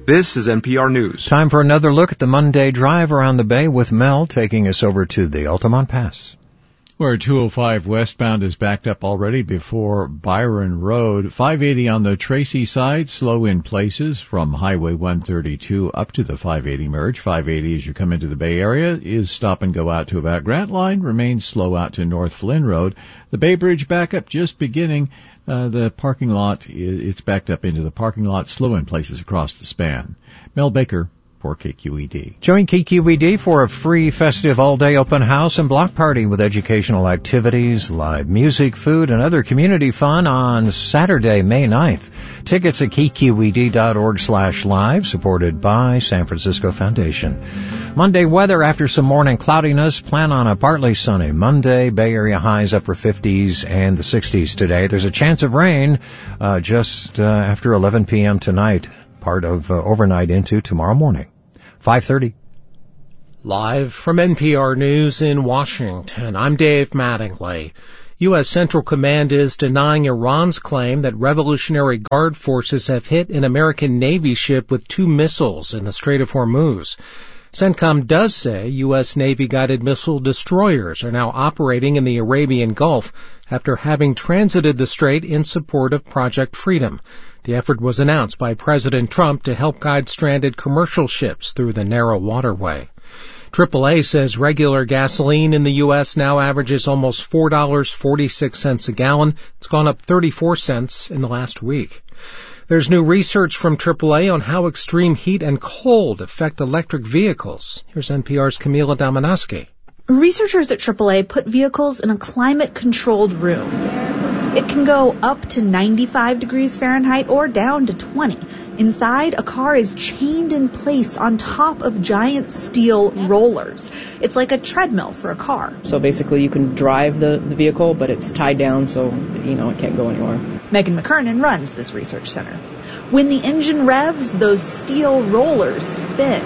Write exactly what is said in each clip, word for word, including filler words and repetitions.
This is N P R News. Time for another look at the Monday drive around the bay with Mel taking us over to the Altamont Pass. Where two oh five westbound is backed up already before Byron Road. five eighty on the Tracy side, slow in places from Highway one thirty-two up to the five eighty merge. five eighty as you come into the Bay Area is stop and go out to about Grant Line, remains slow out to North Flynn Road. The Bay Bridge backup just beginning. Uh, the parking lot, it's backed up into the parking lot, slow in places across the span. Mel Baker for K Q E D. Join K Q E D for a free festive all-day open house and block party with educational activities, live music, food, and other community fun on Saturday, May ninth. Tickets at K Q E D dot org slash live, supported by San Francisco Foundation. Monday weather after some morning cloudiness. Plan on a partly sunny Monday. Bay Area highs upper fifties and the sixties today. There's a chance of rain uh, just uh, after eleven p.m. tonight. Part of uh, overnight into tomorrow morning. five thirty. Live from N P R News in Washington, I'm Dave Mattingly. U S. Central Command is denying Iran's claim that Revolutionary Guard forces have hit an American Navy ship with two missiles in the Strait of Hormuz. CENTCOM does say U S. Navy-guided missile destroyers are now operating in the Arabian Gulf after having transited the strait in support of Project Freedom. The effort was announced by President Trump to help guide stranded commercial ships through the narrow waterway. triple A says regular gasoline in the U S now averages almost four dollars and forty-six cents a gallon. It's gone up thirty-four cents in the last week. There's new research from triple A on how extreme heat and cold affect electric vehicles. Here's N P R's Camila Dominowski. Researchers at triple A put vehicles in a climate-controlled room. It can go up to ninety-five degrees Fahrenheit or down to twenty. Inside, a car is chained in place on top of giant steel rollers. It's like a treadmill for a car. So basically you can drive the, the vehicle, but it's tied down so, you know, it can't go anywhere. Megan McKernan runs this research center. When the engine revs, those steel rollers spin.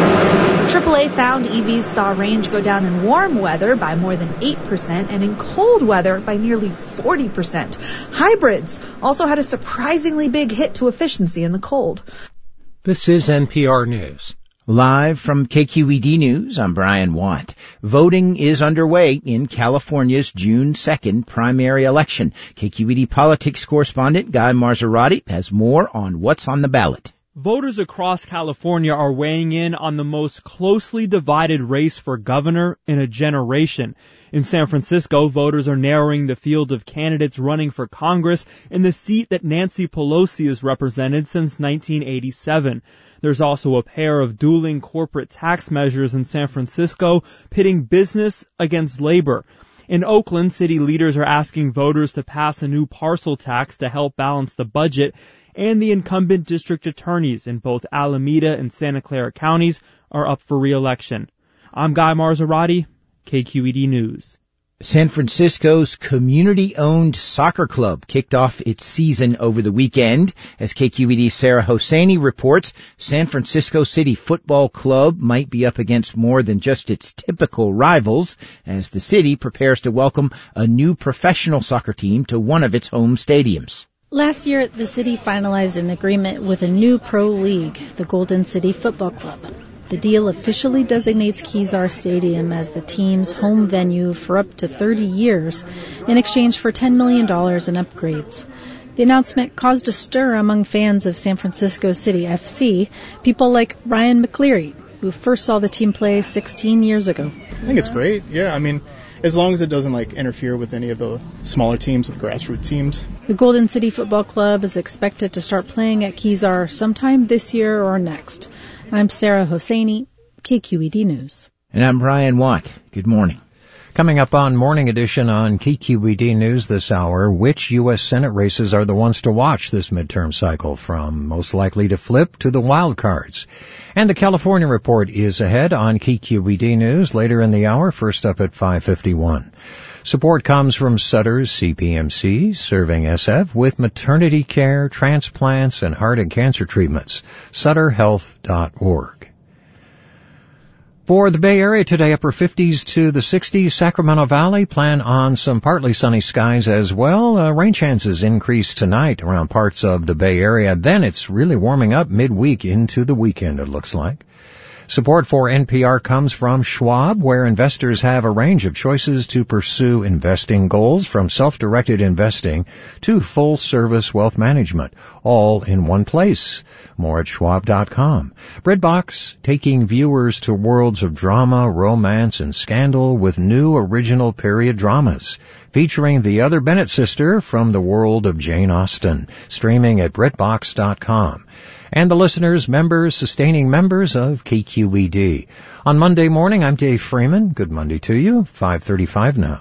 triple A found E Vs saw range go down in warm weather by more than eight percent and in cold weather by nearly forty percent. Hybrids also had a surprisingly big hit to efficiency in the cold. This is N P R News. Live from K Q E D News, I'm Brian Watt. Voting is underway in California's June second primary election. K Q E D politics correspondent Guy Marzorati has more on what's on the ballot. Voters across California are weighing in on the most closely divided race for governor in a generation. In San Francisco, voters are narrowing the field of candidates running for Congress in the seat that Nancy Pelosi has represented since nineteen eighty-seven. There's also a pair of dueling corporate tax measures in San Francisco, pitting business against labor. In Oakland, city leaders are asking voters to pass a new parcel tax to help balance the budget, and the incumbent district attorneys in both Alameda and Santa Clara counties are up for re-election. I'm Guy Marzorati, K Q E D News. San Francisco's community-owned soccer club kicked off its season over the weekend. As K Q E D's Sarah Hosseini reports, San Francisco City Football Club might be up against more than just its typical rivals as the city prepares to welcome a new professional soccer team to one of its home stadiums. Last year, the city finalized an agreement with a new pro league, the Golden City Football Club. The deal officially designates Kezar Stadium as the team's home venue for up to thirty years in exchange for ten million dollars in upgrades. The announcement caused a stir among fans of San Francisco City F C, people like Ryan McCleary, who first saw the team play sixteen years ago. I think it's great, yeah. I mean, as long as it doesn't like interfere with any of the smaller teams, the grassroots teams. The Golden City Football Club is expected to start playing at Kezar sometime this year or next. I'm Sarah Hosseini, K Q E D News. And I'm Brian Watt. Good morning. Coming up on Morning Edition on K Q E D News this hour, which U S. Senate races are the ones to watch this midterm cycle, from most likely to flip to the wild cards. And the California Report is ahead on K Q E D News later in the hour, first up at five fifty-one. Support comes from Sutter's C P M C, serving S F with maternity care, transplants, and heart and cancer treatments. sutter health dot org. For the Bay Area today, upper fifties to the sixties. Sacramento Valley, plan on some partly sunny skies as well. Uh, rain chances increase tonight around parts of the Bay Area. Then it's really warming up midweek into the weekend, it looks like. Support for N P R comes from Schwab, where investors have a range of choices to pursue investing goals, from self-directed investing to full-service wealth management, all in one place. More at schwab dot com. BritBox, taking viewers to worlds of drama, romance, and scandal with new original period dramas, featuring the other Bennett sister from the world of Jane Austen, streaming at brit box dot com. And the listeners, members, sustaining members of K Q E D. On Monday morning, I'm Dave Freeman. Good Monday to you. five thirty-five now.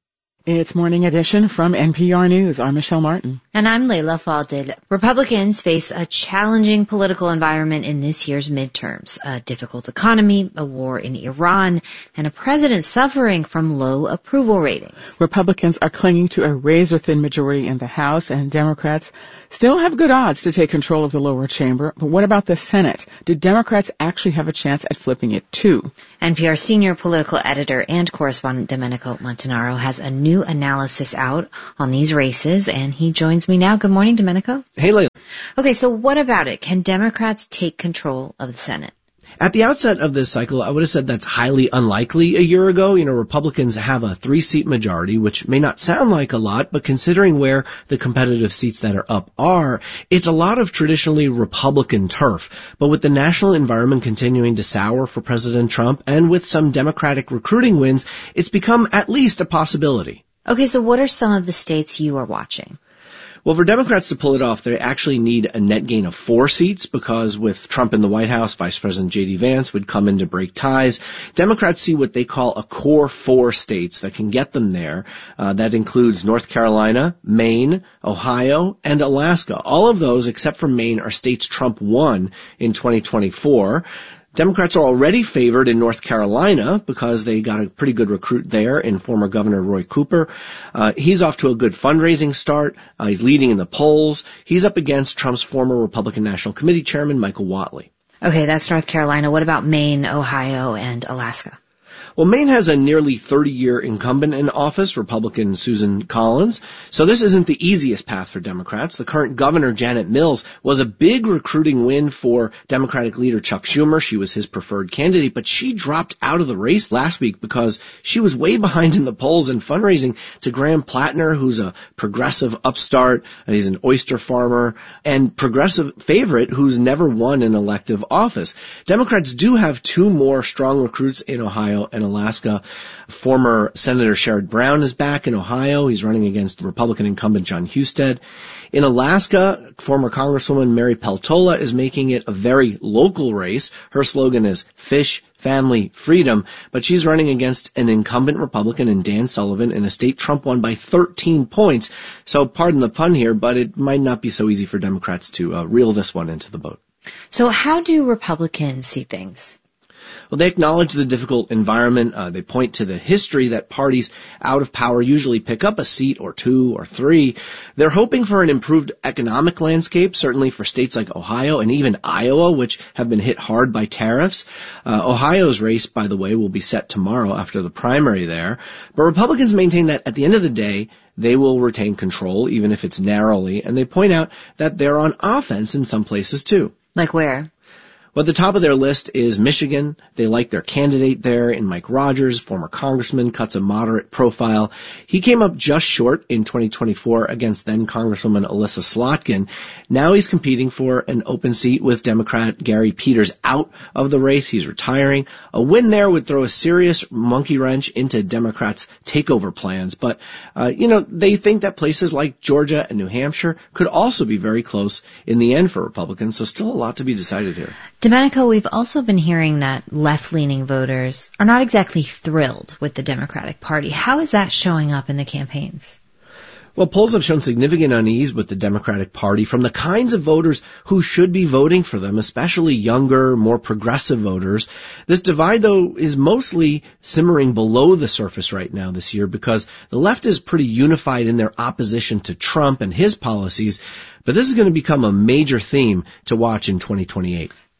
It's Morning Edition from N P R News. I'm Michelle Martin. And I'm Layla Faldil. Republicans face a challenging political environment in this year's midterms. A difficult economy, a war in Iran, and a president suffering from low approval ratings. Republicans are clinging to a razor-thin majority in the House, and Democrats still have good odds to take control of the lower chamber. But what about the Senate? Do Democrats actually have a chance at flipping it too? N P R senior political editor and correspondent Domenico Montanaro has a new analysis out on these races, and he joins me now. Good morning, Domenico. Hey, Layla. Okay, so what about it? Can Democrats take control of the Senate? At the outset of this cycle, I would have said that's highly unlikely a year ago. You know, Republicans have a three-seat majority, which may not sound like a lot, but considering where the competitive seats that are up are, it's a lot of traditionally Republican turf. But with the national environment continuing to sour for President Trump, and with some Democratic recruiting wins, it's become at least a possibility. Okay, so what are some of the states you are watching? Well, for Democrats to pull it off, they actually need a net gain of four seats, because with Trump in the White House, Vice President J D Vance would come in to break ties. Democrats see what they call a core four states that can get them there. Uh, that includes North Carolina, Maine, Ohio, and Alaska. All of those, except for Maine, are states Trump won in twenty twenty-four. Democrats are already favored in North Carolina because they got a pretty good recruit there in former Governor Roy Cooper. Uh, he's off to a good fundraising start. Uh, he's leading in the polls. He's up against Trump's former Republican National Committee Chairman, Michael Whatley. Okay, that's North Carolina. What about Maine, Ohio, and Alaska? Well, Maine has a nearly thirty-year incumbent in office, Republican Susan Collins. So this isn't the easiest path for Democrats. The current governor, Janet Mills, was a big recruiting win for Democratic leader Chuck Schumer. She was his preferred candidate, but she dropped out of the race last week because she was way behind in the polls in fundraising to Graham Plattner, who's a progressive upstart. He's an oyster farmer and progressive favorite who's never won an elective office. Democrats do have two more strong recruits in Ohio and Alaska. Former Senator Sherrod Brown is back in Ohio. He's running against Republican incumbent John Husted. In Alaska, former Congresswoman Mary Peltola is making it a very local race. Her slogan is Fish, Family, Freedom, but she's running against an incumbent Republican in Dan Sullivan in a state Trump won by thirteen points. So pardon the pun here, but it might not be so easy for Democrats to uh, reel this one into the boat. So how do Republicans see things? Well, they acknowledge the difficult environment. Uh, they point to the history that parties out of power usually pick up a seat or two or three. They're hoping for an improved economic landscape, certainly for states like Ohio and even Iowa, which have been hit hard by tariffs. Uh, Ohio's race, by the way, will be set tomorrow after the primary there. But Republicans maintain that at the end of the day, they will retain control, even if it's narrowly, and they point out that they're on offense in some places too. Like where? Well, at the top of their list is Michigan. They like their candidate there in Mike Rogers, former congressman, cuts a moderate profile. He came up just short in twenty twenty-four against then Congresswoman Alyssa Slotkin. Now he's competing for an open seat with Democrat Gary Peters out of the race. He's retiring. A win there would throw a serious monkey wrench into Democrats' takeover plans. But, uh, you know, they think that places like Georgia and New Hampshire could also be very close in the end for Republicans. So still a lot to be decided here. Domenico, we've also been hearing that left-leaning voters are not exactly thrilled with the Democratic Party. How is that showing up in the campaigns? Well, polls have shown significant unease with the Democratic Party from the kinds of voters who should be voting for them, especially younger, more progressive voters. This divide, though, is mostly simmering below the surface right now this year because the left is pretty unified in their opposition to Trump and his policies, but this is going to become a major theme to watch in twenty twenty-eight.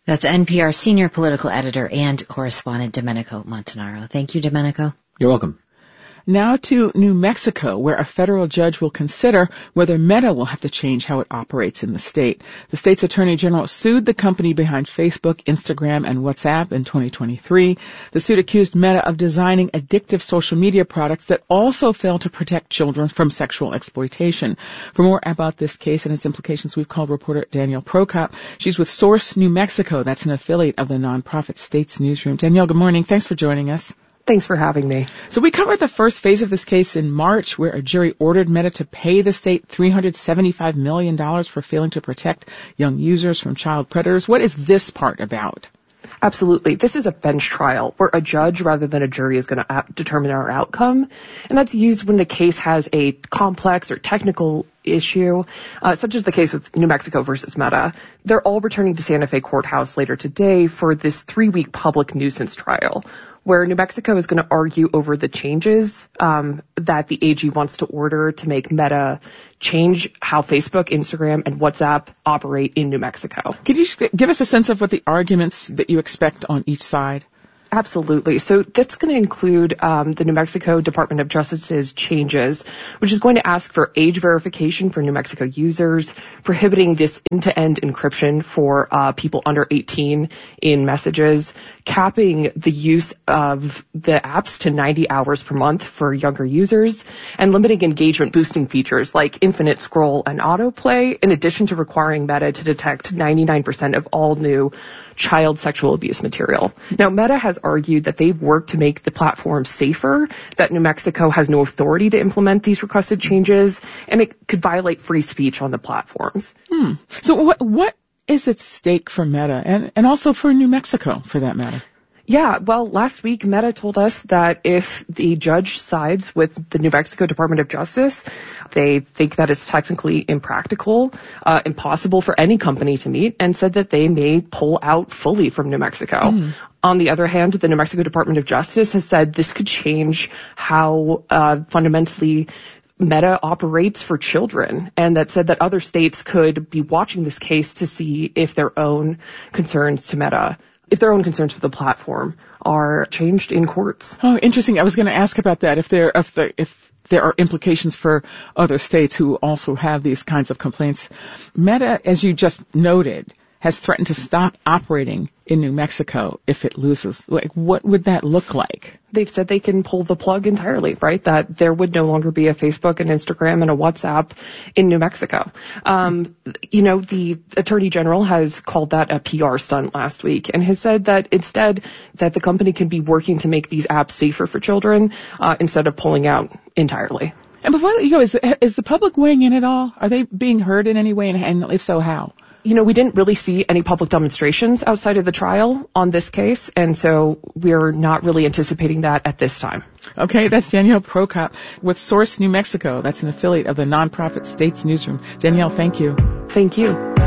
That's N P R senior political editor and correspondent Domenico Montanaro. Thank you, Domenico. You're welcome. Now to New Mexico, where a federal judge will consider whether Meta will have to change how it operates in the state. The state's attorney general sued the company behind Facebook, Instagram, and WhatsApp in twenty twenty-three. The suit accused Meta of designing addictive social media products that also fail to protect children from sexual exploitation. For more about this case and its implications, we've called reporter Danielle Prokop. She's with Source New Mexico. That's an affiliate of the nonprofit States Newsroom. Danielle, good morning. Thanks for joining us. Thanks for having me. So we covered the first phase of this case in March, where a jury ordered Meta to pay the state three hundred seventy-five million dollars for failing to protect young users from child predators. What is this part about? Absolutely. This is a bench trial where a judge rather than a jury is going to determine our outcome. And that's used when the case has a complex or technical issue, uh, such as the case with New Mexico versus Meta. They're all returning to Santa Fe Courthouse later today for this three-week public nuisance trial, where New Mexico is going to argue over the changes um, that the A G wants to order to make Meta change how Facebook, Instagram, and WhatsApp operate in New Mexico. Could you give us a sense of what the arguments that you expect on each side? Absolutely. So that's going to include um, the New Mexico Department of Justice's changes, which is going to ask for age verification for New Mexico users, prohibiting this end-to-end encryption for uh, people under eighteen in messages, capping the use of the apps to ninety hours per month for younger users, and limiting engagement boosting features like infinite scroll and autoplay, in addition to requiring Meta to detect ninety-nine percent of all new child sexual abuse material. Now, Meta has argued that they've worked to make the platform safer, that New Mexico has no authority to implement these requested changes, and it could violate free speech on the platforms. Hmm. So what what is at stake for Meta and, and also for New Mexico, for that matter? Yeah, well, last week, Meta told us that if the judge sides with the New Mexico Department of Justice, they think that it's technically impractical, uh, impossible for any company to meet, and said that they may pull out fully from New Mexico. Mm. On the other hand, the New Mexico Department of Justice has said this could change how uh, fundamentally Meta operates for children, and that said that other states could be watching this case to see if their own concerns to Meta if their own concerns for the platform are changed in courts. Oh, interesting. I was going to ask about that. If there, if the, if there are implications for other states who also have these kinds of complaints. Meta, as you just noted, has threatened to stop operating in New Mexico if it loses. Like, what would that look like? They've said they can pull the plug entirely, right? That there would no longer be a Facebook, an Instagram, and a WhatsApp in New Mexico. Um, you know, the Attorney General has called that a P R stunt last week and has said that instead that the company can be working to make these apps safer for children uh, instead of pulling out entirely. And before you go, is the, is the public weighing in at all? Are they being heard in any way, and, and if so, how? You know, we didn't really see any public demonstrations outside of the trial on this case, and so we're not really anticipating that at this time. Okay, that's Danielle Prokop with Source New Mexico. That's an affiliate of the nonprofit States Newsroom. Danielle, thank you. Thank you.